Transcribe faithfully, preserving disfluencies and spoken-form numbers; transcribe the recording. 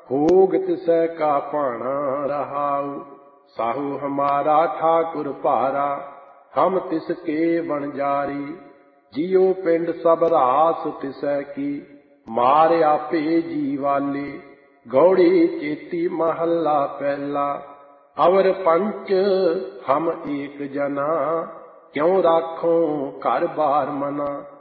भोग तिसै का पाणा रहाऊ। साहू हमारा ठाकुर पारा, हम तिसके वणजारी। जियो पिंड सब रास तिसै की, मार आपे जीवाले। गौड़ी चेती महला पहला, अवर पंच हम एक जना। क्यों राखो घर बार मना।